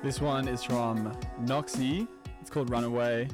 This one is from Noxy. It's called Runaway.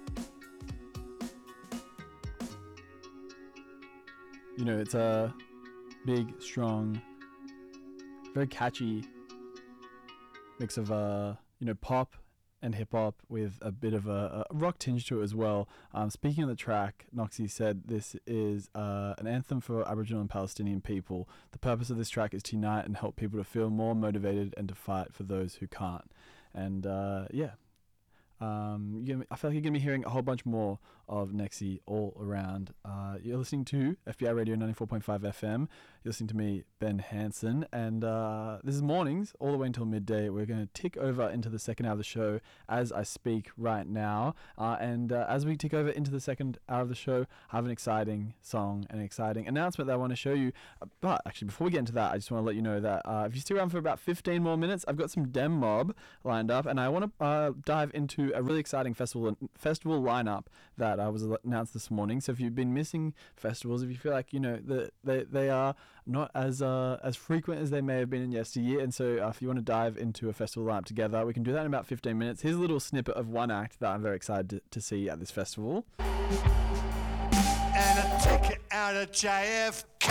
You know, it's a big, strong, very catchy mix of pop and hip hop with a bit of a rock tinge to it as well. Speaking of the track, Noxy said this is an anthem for Aboriginal and Palestinian people. The purpose of this track is to unite and help people to feel more motivated and to fight for those who can't. And I feel like you're going to be hearing a whole bunch more of Nexi all around. You're listening to FBI Radio 94.5 FM. You're listening to me, Ben Hansen, and this is mornings all the way until midday. We're going to tick over into the second hour of the show as I speak right now. And as we tick over into the second hour of the show, I have an exciting song, an exciting announcement that I want to show you. But actually, before we get into that, I just want to let you know that if you stick around for about 15 more minutes, I've got some Dem Mob lined up, and I want to dive into a really exciting festival lineup that was announced this morning. So if you've been missing festivals, if you feel like they are not as frequent as they may have been in yesteryear, and so if you want to dive into a festival lineup together, we can do that in about 15 minutes. Here's a little snippet of one act that I'm very excited to see at this festival. And a ticket out of JFK.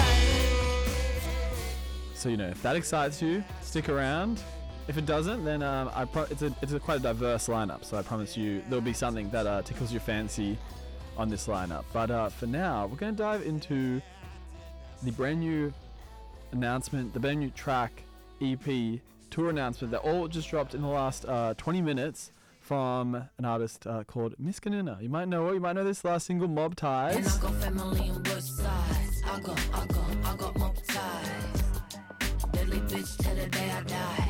So if that excites you, stick around. If it doesn't, then it's quite a diverse lineup, so I promise you there'll be something that tickles your fancy on this lineup. But for now, we're going to dive into the brand new announcement, the brand new track, EP, tour announcement that all just dropped in the last 20 minutes from an artist called Miss Kanina. You might know her. You might know this last single, Mob Ties. And I got family on both sides. I got mob ties. Deadly bitch till the day I die.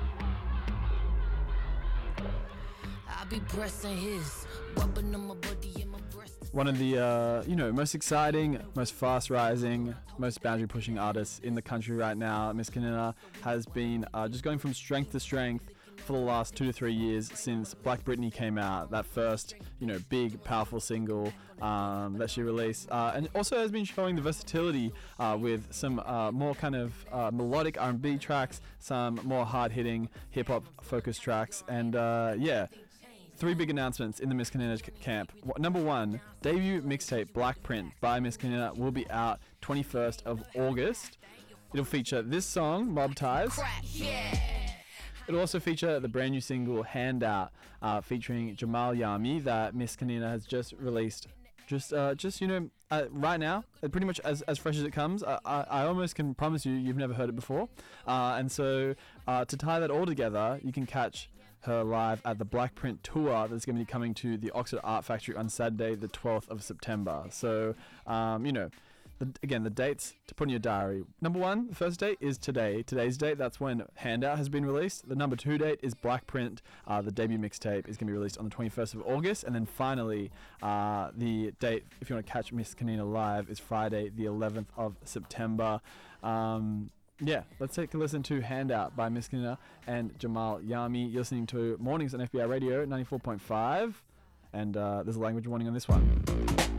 I be pressing his, rubbing on my body and my breast. One of the most exciting, most fast-rising, most boundary-pushing artists in the country right now. Miss Kanina has been just going from strength to strength for the last 2 to 3 years since Black Britney came out, that first, big, powerful single that she released, and also has been showing the versatility with some more kind of melodic R&B tracks, some more hard-hitting hip-hop focused tracks, and 3 big announcements in the Miss Kanina camp. Number 1, debut mixtape Black Print by Miss Kanina will be out 21st of August. It'll feature this song, Mob Ties. It'll also feature the brand new single Handout, featuring Jamal Yami, that Miss Kanina has just released. Right now, pretty much as fresh as it comes. I almost can promise you've never heard it before. And so to tie that all together, you can catch her live at the Black Print tour that's going to be coming to the Oxford Art Factory on Saturday, the 12th of September. So, the dates to put in your diary. Number 1, the first date is today. Today's date, that's when Handout has been released. The number 2 date is Black Print. The debut mixtape is going to be released on the 21st of August. And then finally, the date, if you want to catch Miss Kanina live, is Friday, the 11th of September. Let's take a listen to Handout by Miss Kanina and Jamal Yami. You're listening to Mornings on FBI Radio 94.5. And there's a language warning on this one.